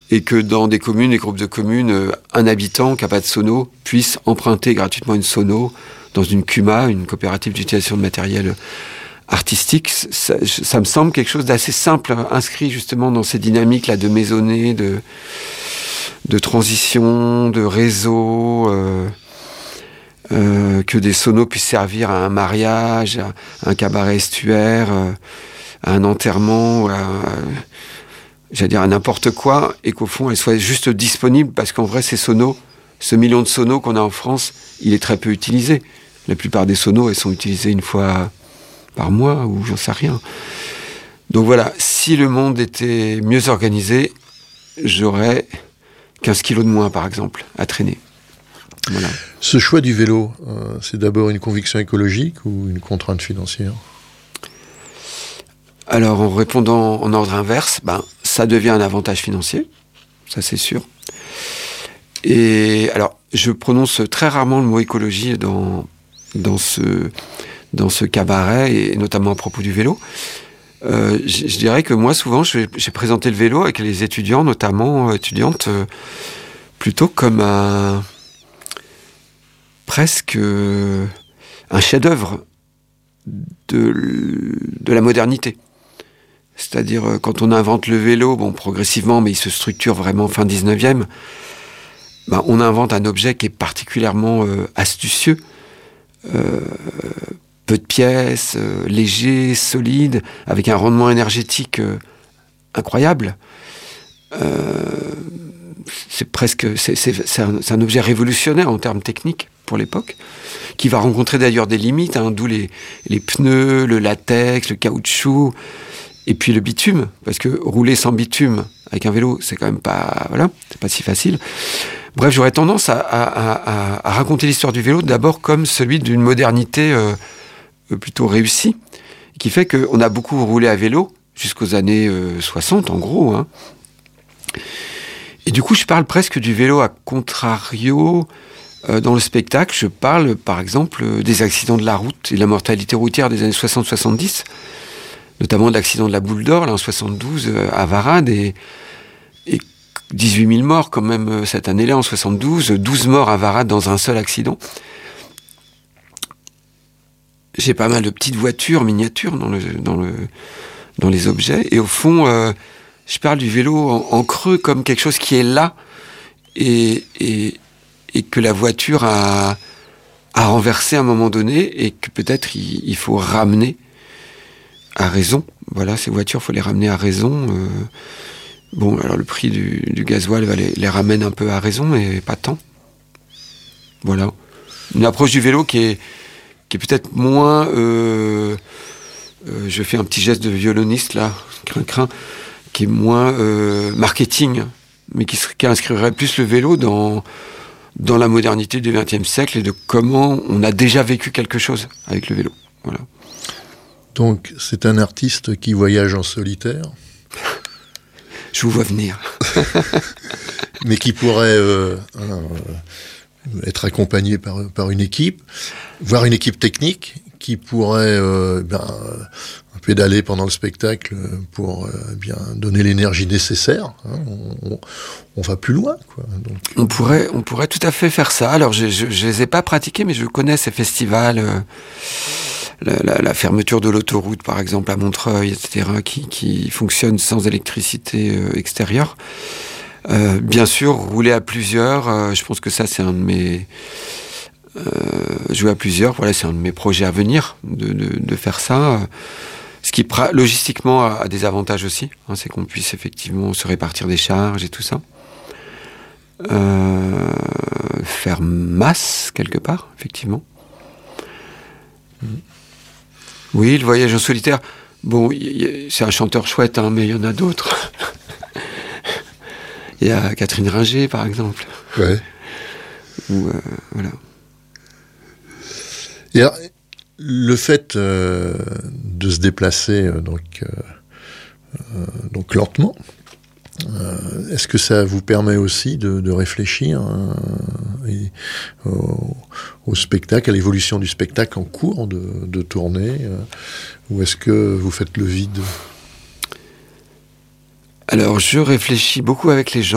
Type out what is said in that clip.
et que dans des communes, des groupes de communes, un habitant qui n'a pas de sono puisse emprunter gratuitement une sono dans une CUMA, une coopérative d'utilisation de matériel artistique. Ça me semble quelque chose d'assez simple, inscrit justement dans ces dynamiques-là de maisonnée, de transition, de réseau, que des sonos puissent servir à un mariage, à un cabaret estuaire, à un enterrement, à n'importe quoi, et qu'au fond, elles soient juste disponibles, parce qu'en vrai, ces sonos, ce million de sonos qu'on a en France, il est très peu utilisé. La plupart des sonos, elles sont utilisées une fois par mois, ou j'en sais rien. Donc voilà, si le monde était mieux organisé, j'aurais 15 kilos de moins, par exemple, à traîner. Voilà. Ce choix du vélo, c'est d'abord une conviction écologique ou une contrainte financière ? Alors, en répondant en ordre inverse, ça devient un avantage financier, ça c'est sûr. Et alors, je prononce très rarement le mot écologie dans ce cabaret, et notamment à propos du vélo. Je dirais que moi, souvent, j'ai présenté le vélo avec les étudiants, notamment étudiantes, plutôt comme presque un chef-d'œuvre de la modernité. C'est-à-dire, quand on invente le vélo, progressivement, mais il se structure vraiment fin 19e, on invente un objet qui est particulièrement astucieux, peu de pièces, léger, solide, avec un rendement énergétique incroyable. C'est un objet révolutionnaire en termes techniques pour l'époque, qui va rencontrer d'ailleurs des limites, d'où les pneus, le latex, le caoutchouc, et puis le bitume, parce que rouler sans bitume avec un vélo, c'est quand même pas, c'est pas si facile. Bref, j'aurais tendance à raconter l'histoire du vélo d'abord comme celui d'une modernité plutôt réussie, qui fait qu'on a beaucoup roulé à vélo jusqu'aux années 60, en gros. Et du coup, je parle presque du vélo à contrario. Dans le spectacle, je parle, par exemple, des accidents de la route et de la mortalité routière des années 60-70, notamment de l'accident de la Boule d'Or, là, en 72, à Varade, et 18 000 morts, quand même, cette année-là, en 72, 12 morts à Varade dans un seul accident. J'ai pas mal de petites voitures miniatures dans les objets, et au fond, je parle du vélo en creux comme quelque chose qui est là, et que la voiture a renversé à un moment donné, et que peut-être il faut ramener à raison. Voilà, ces voitures, il faut les ramener à raison. Alors le prix du gasoil les ramène un peu à raison, mais pas tant. Voilà. Une approche du vélo qui est peut-être moins... je fais un petit geste de violoniste, là, crin-crin, qui est moins marketing, mais qui inscrirait plus le vélo dans la modernité du XXe siècle et de comment on a déjà vécu quelque chose avec le vélo. Voilà. Donc, c'est un artiste qui voyage en solitaire. Je vous vois venir. Mais qui pourrait être accompagné par une équipe, voire une équipe technique, qui pourrait pédaler pendant le spectacle pour donner l'énergie nécessaire. On va plus loin, quoi. Donc, on pourrait tout à fait faire ça. Alors, je les ai pas pratiqués, mais je connais ces festivals... La fermeture de l'autoroute, par exemple, à Montreuil, etc., qui fonctionne sans électricité extérieure. Bien sûr, rouler à plusieurs, je pense que ça, c'est un de mes... jouer à plusieurs, voilà, c'est un de mes projets à venir, de faire ça. Ce qui, logistiquement, a des avantages aussi. C'est qu'on puisse effectivement se répartir des charges et tout ça. Faire masse, quelque part, effectivement. Oui, le voyage en solitaire, c'est un chanteur chouette, mais il y en a d'autres. Il y a Catherine Ringer, par exemple. Ouais. Voilà. Et alors, le fait de se déplacer donc lentement, est-ce que ça vous permet aussi de réfléchir au spectacle, à l'évolution du spectacle en cours de tournée, ou est-ce que vous faites le vide ? Alors, je réfléchis beaucoup avec les gens.